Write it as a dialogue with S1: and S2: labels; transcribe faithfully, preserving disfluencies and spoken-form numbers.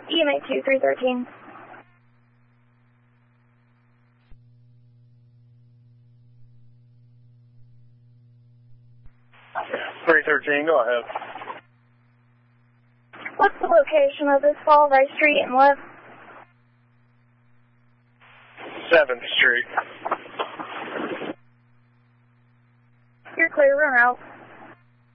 S1: E M A two three thirteen.
S2: three thirteen, go ahead.
S1: What's the location of this fall, Rice Street and what?
S2: seventh Street.
S1: You're clear, run out.